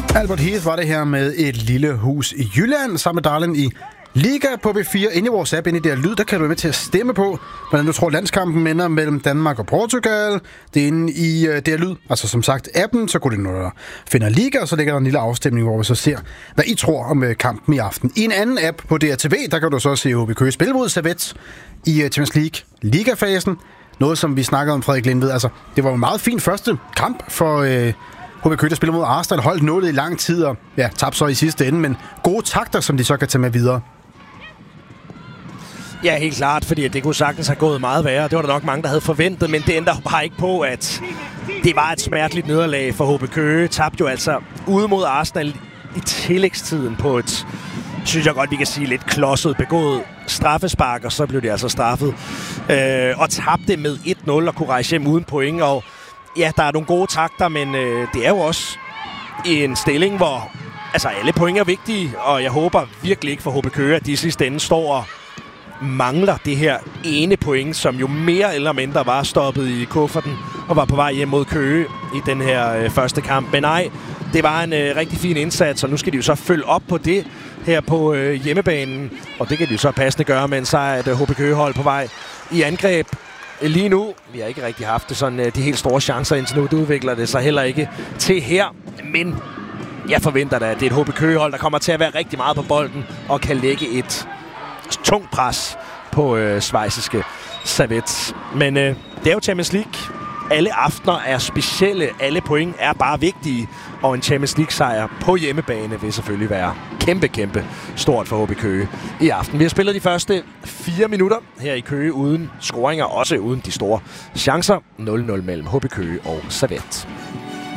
Albert Heath var det her med Et lille hus i Jylland, sammen med Darlin i Liga på B4. Inde i vores app, inde i det her lyd, der kan du være med til at stemme på, hvordan du tror landskampen ender mellem Danmark og Portugal. Det er inde i det her lyd, altså som sagt appen, så går det når du finder Liga, og så ligger der en lille afstemning, hvor vi så ser, hvad I tror om kampen i aften. I en anden app på DRTV, der kan du så se HB Køge spille mod Servette i Champions League Liga-fasen. Noget, som vi snakkede om, Frederik Lindved. Altså, det var en meget fin første kamp for HB Køge, der spiller mod Arsenal, holdt nullet i lang tid og tabte så i sidste ende, men gode takter, som de så kan tage med videre. Ja, helt klart, fordi det kunne sagtens have gået meget værre. Det var der nok mange, der havde forventet, men det ændrer bare ikke på, at det var et smerteligt nederlag for HB Køge. Tabte jo altså ude mod Arsenal i tillægstiden på et, synes jeg godt, vi kan sige, lidt klodset begået straffespark, og så blev det altså straffet. Og tabte med 1-0 og kunne rejse hjem uden point, og ja, der er nogle gode takter, men det er jo også en stilling, hvor altså, alle point er vigtige, og jeg håber virkelig ikke for HB Køge, at de i sidste ende står og mangler det her ene point, som jo mere eller mindre var stoppet i kufferten og var på vej hjem mod Køge i den her første kamp. Men nej, det var en rigtig fin indsats, og nu skal de jo så følge op på det her på hjemmebanen, og det kan de jo så passende gøre, men så er et HB Køge-hold på vej i angreb. Lige nu, vi har ikke rigtig haft det sådan, de helt store chancer indtil nu, det udvikler det sig heller ikke til her, men jeg forventer da, at det er et HB Køge-hold, der kommer til at være rigtig meget på bolden og kan lægge et tungt pres på schweiziske Servette. Men det er jo Champions League. Alle aftener er specielle, alle point er bare vigtige, og en Champions League-sejr på hjemmebane vil selvfølgelig være kæmpe stort for HB Køge i aften. Vi har spillet de første 4 minutter her i Køge uden scoringer, også uden de store chancer. 0-0 mellem HB Køge og Servette.